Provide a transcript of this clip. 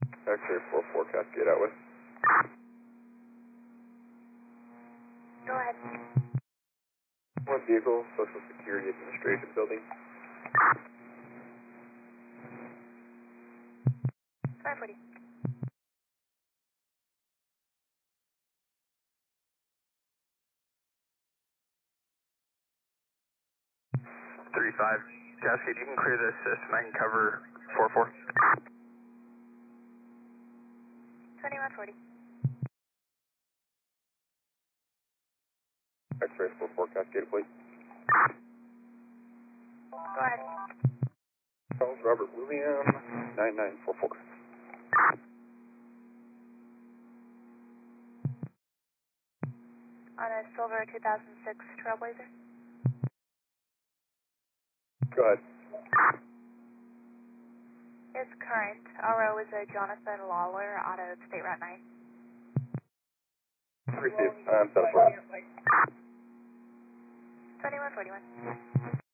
X-ray 44 Cascade out with. Go ahead. One vehicle, Social Security Administration Building. 540. Cascade, you can clear this system. I can cover 44. 2140. X-ray 44 Cascade, please. Go ahead. Charles Robert William, 9944. On a silver 2006 Trailblazer. Go ahead. It's current. RO is a Jonathan Lawler out of State Route 9. Received. I'm satisfied. 2141.